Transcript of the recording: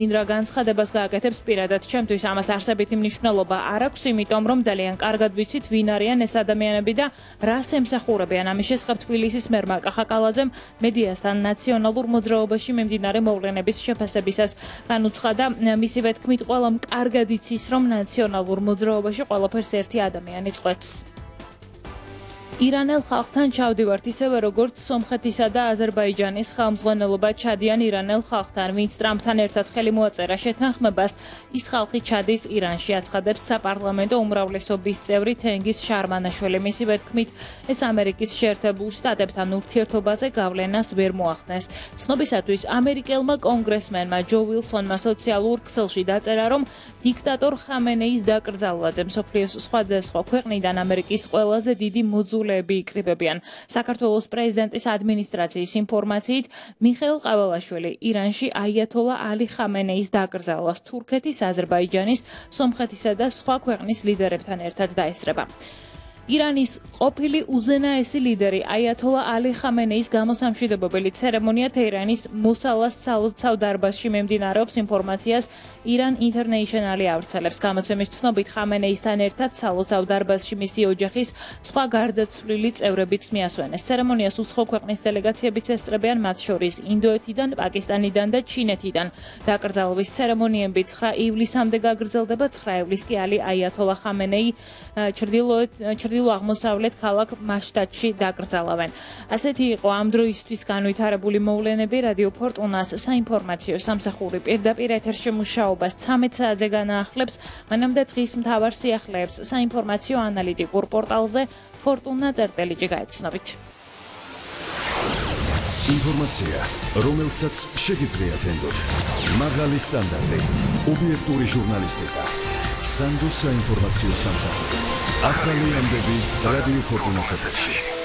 ინდრა განცხადებას გააკეთებს პირადად, ჩემთვის ამას არსებითი მნიშვნელობა არ აქვს, იმიტომ რომ ძალიან კარგად ვიცით, ვინ არიან ეს ადამიანები და რას ემსახურებიან. ამის შესახებ თბილისის მერმა კახაკალაძემ მედიასთან ნაციონალურ მოძრაობაში მიმდინარე მოვლენების შეფასებისას განუცხადა. მისივე თქმით, ყველამ კარგად იცის, რომ ნაციონალურ მოძრაობაში ყველაფერს ერთი ადამიანი წყვეტს. ირანელ ხალხთან ჩავდივართ, ისევე როგორც სომხეთისა და აზერბაიჯანის ხელმძღვანელობა ჩადიან ირანელ ხალხთან, ვინც ტრამპთან ერთად ხელი მოაწერა შეთანხმებას, ის ხალხი ჩადის ირანში, აცხადებს საპარლამენტო უმრავლესობის წევრი თენგიზ შარმანაშვილი. მისივე თქმით, ეს ამერიკის შეერთებულ შტატებთან ურთიერთობაზე გავლენას ვერ მოახდენს. ცნობისათვის, ამერიკელმა კონგრესმენმა ჯო ვილსონმა სოციალურ ქსელში დაწერა, რომ დიქტატორ ხამენეის დაკრძალვაზე მსოფლიოს სხვადასხვა ქვეყნიდან ამერიკის ყველაზე დიდი მოძულე იკრიბებიან. საქართველოს პრეზიდენტის ადმინისტრაციის ინფორმაციით, მიხეილ ყავალაშვილი ირანში აიათოლა ალი ხამენეის დაკრძალვას თურქეთის, აზერბაიჯანის, სომხეთისა და სხვა ქვეყნის ლიდერებთან ერთად დაესწრება. ირანის ყოფილი უზენაესი ლიდერი აიათოლა ალი ხამენეის გამოსამშვიდობებელი ცერემონია თეირანის მოსალას სალოცავ დარბაზში მიმდინარეობს. ინფორმაციას ირან ინტერნეიშნალი ავრცელებს. გამოცემის ცნობით, ხამენეისთან ერთად სალოცავ დარბაზში მისი ოჯახის სხვა გარდაცვლილი წევრებიც მიასვენეს. ცერემონიას უცხო ქვეყნის დელეგაციებიც ესწრებიან, მათ შორის ინდოეთიდან, პაკისტანიდან და ჩინეთიდან. დაკრძალვის ცერემონიები 9 ივლისამდე გაგრძელდება. 9 ივლისს კი ალი აიათოლა ხამენეი ჩრდილო-აღმოსავლეთ ქალაქ მაშტადში დაკრძალავენ. ასეთი იყო ამ დროისთვის განვითარებული მოვლენები. რადიო ფორტუნას საინფორმაციო სამსახური პირდაპირ ეთერში მუშაობას 13 საათზე განაახლებს. მანამდე დღის მთავარ სიახლეებს საინფორმაციო ანალიტიკურ პორტალზე fortuna.gr გაიცნობით. ინფორმაცია, რომელსაც შეგიძლიათ ენდოთ. მაღალი სტანდარტი, ობიექტური ჟურნალისტიკა. სანდოს საინფორმაციო სამსახური. ახალი ამბები რადიო ფორტუნას ეთერში.